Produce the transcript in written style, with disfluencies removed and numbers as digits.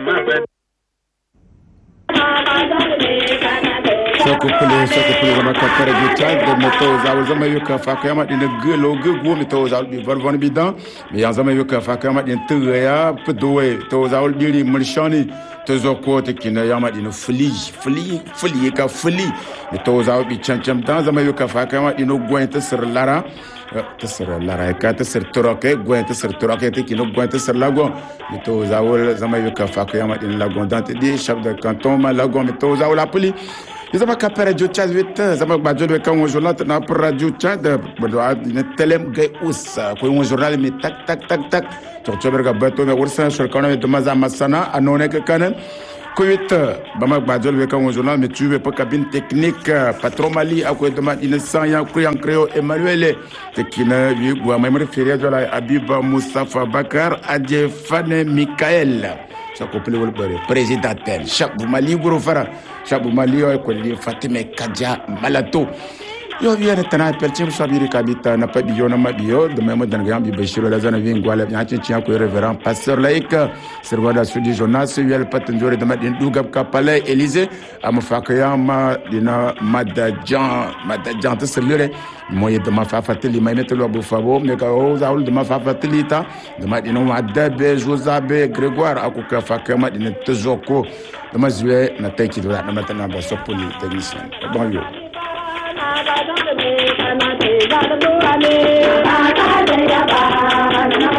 Sokupuli wana kapere gita de meto za zama yuka fakama dine gelo gugu meto za bi varvon bidan me ya zama yuka fakama dine tuya pdowe to za ul biri mulshani to zoko te kina yama dine fli ka fli meto za bi chancam dan zama yuka fakama dine gwenta sir lara ka ta sir toroke gwenta sir toroke te kino gwenta sir lago meto za ul zama yuka fakama dine lago dante di chef de canton ma lago meto za ul apli Izama kapere jucha vite zama bajol weka un journal na pra jucha de bado ne telem gay us ko un journal mi tak to choberga bato me ursa shorkana de maza masana anone ke kanen ko vite bama bajol weka un journal mi tuwe pa cabine technique patron mali ako de ma ina sanya ko yan creo Emmanuel te kina wi gwa may referi jola Abiba Mustafa Bakar Adje Fane Michael Sakopele wol bare président tel Chabu Mali guru fara Chabu Mali ko li Fatime Kadja Malato yo viene tana perchim sabiri kabita na pa biyo na mabiyo de même dans gambi beshiro la zona vingwala nyachi tia ko révérend pasteur laïque servada sudi jonas yel patendore de madin dugab kapale Élysée amfakaya ma dina madajan to selere moye de ma fafatili may metelo abu fabo me ka o zaul de ma fafatilita de madina wadabe josabe Grégoire akuka fakama dina tezoko de mazwe na teki de na matana ba sopoli technicien bon yo Bye.